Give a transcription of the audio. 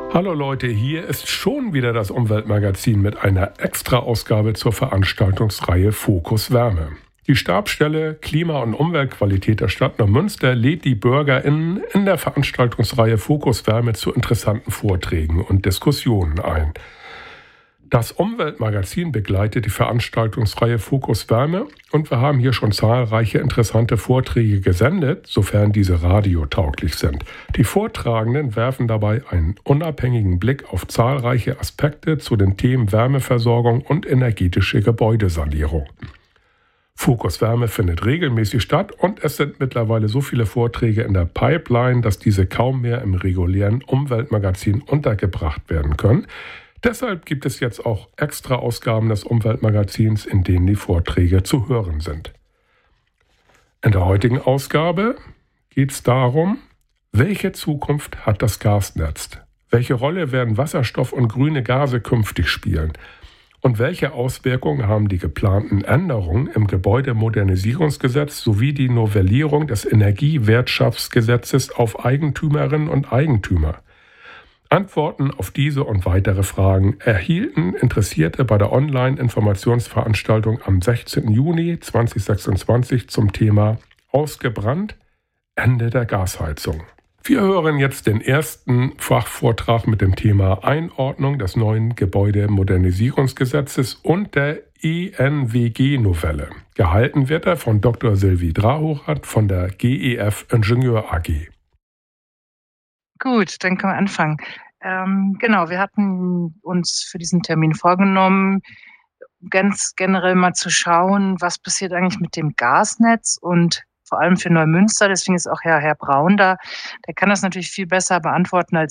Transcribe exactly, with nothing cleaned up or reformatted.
Hallo Leute, hier ist schon wieder das Umweltmagazin mit einer Extra-Ausgabe zur Veranstaltungsreihe Fokus Wärme. Die Stabsstelle Klima- und Umweltqualität der Stadt Neumünster lädt die BürgerInnen in der Veranstaltungsreihe Fokus Wärme zu interessanten Vorträgen und Diskussionen ein. Das Umweltmagazin begleitet die Veranstaltungsreihe Fokus Wärme und wir haben hier schon zahlreiche interessante Vorträge gesendet, sofern diese radiotauglich sind. Die Vortragenden werfen dabei einen unabhängigen Blick auf zahlreiche Aspekte zu den Themen Wärmeversorgung und energetische Gebäudesanierung. Fokus Wärme findet regelmäßig statt und es sind mittlerweile so viele Vorträge in der Pipeline, dass diese kaum mehr im regulären Umweltmagazin untergebracht werden können. Deshalb gibt es jetzt auch extra Ausgaben des Umweltmagazins, in denen die Vorträge zu hören sind. In der heutigen Ausgabe geht es darum, welche Zukunft hat das Gasnetz? Welche Rolle werden Wasserstoff und grüne Gase künftig spielen? Und welche Auswirkungen haben die geplanten Änderungen im Gebäudemodernisierungsgesetz sowie die Novellierung des Energiewirtschaftsgesetzes auf Eigentümerinnen und Eigentümer? Antworten auf diese und weitere Fragen erhielten Interessierte bei der Online-Informationsveranstaltung am sechzehnten Juni zweitausendsechsundzwanzig zum Thema Ausgebrannt, Ende der Gasheizung. Wir hören jetzt den ersten Fachvortrag mit dem Thema Einordnung des neuen Gebäudemodernisierungsgesetzes und der E N W G-Novelle. Gehalten wird er von Doktor Sylvie Drahorath von der G E F Ingenieur A G. Gut, dann können wir anfangen. Ähm, genau, wir hatten uns für diesen Termin vorgenommen, ganz generell mal zu schauen, was passiert eigentlich mit dem Gasnetz und vor allem für Neumünster. Deswegen ist auch Herr, Herr Braun da. Der kann das natürlich viel besser beantworten als